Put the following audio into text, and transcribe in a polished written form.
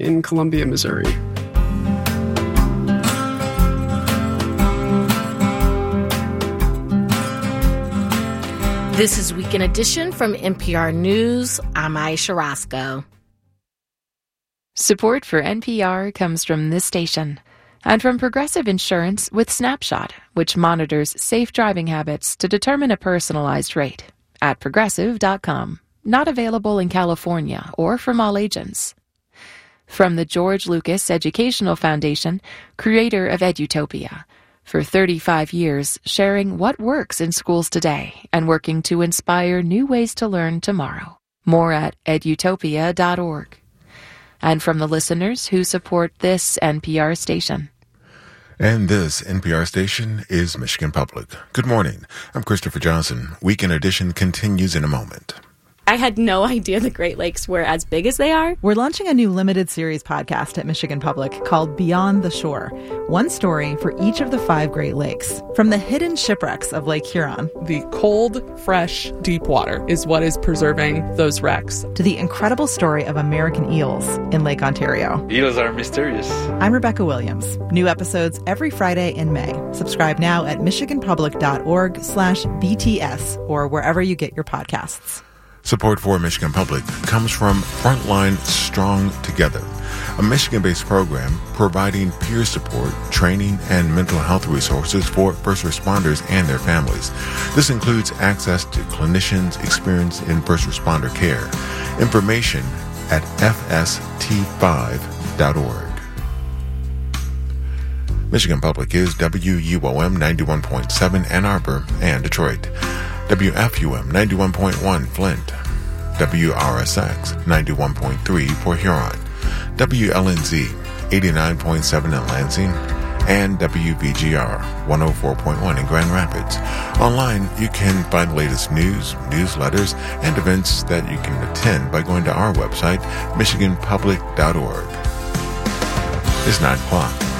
in Columbia, Missouri. This is Weekend Edition from NPR News. I'm Aisha Roscoe. Support for NPR comes from this station and from Progressive Insurance with Snapshot, which monitors safe driving habits to determine a personalized rate at Progressive.com. Not available in California or from all agents. From the George Lucas Educational Foundation, creator of Edutopia. For 35 years, sharing what works in schools today and working to inspire new ways to learn tomorrow. More at edutopia.org. And from the listeners who support this NPR station. And this NPR station is Michigan Public. Good morning. I'm Christopher Johnson. Weekend Edition continues in a moment. I had no idea the Great Lakes were as big as they are. We're launching a new limited series podcast at Michigan Public called Beyond the Shore. One story for each of the 5 Great Lakes. From the hidden shipwrecks of Lake Huron. The cold, fresh, deep water is what is preserving those wrecks. To the incredible story of American eels in Lake Ontario. Eels are mysterious. I'm Rebecca Williams. New episodes every Friday in May. Subscribe now at michiganpublic.org/BTS or wherever you get your podcasts. Support for Michigan Public comes from Frontline Strong Together, a Michigan-based program providing peer support, training, and mental health resources for first responders and their families. This includes access to clinicians experienced in first responder care. Information at fst5.org. Michigan Public is WUOM 91.7 Ann Arbor and Detroit. WFUM 91.1 Flint, WRSX 91.3 Port Huron, WLNZ 89.7 in Lansing, and WVGR 104.1 in Grand Rapids. Online, you can find the latest news, newsletters, and events that you can attend by going to our website, michiganpublic.org. It's 9 o'clock.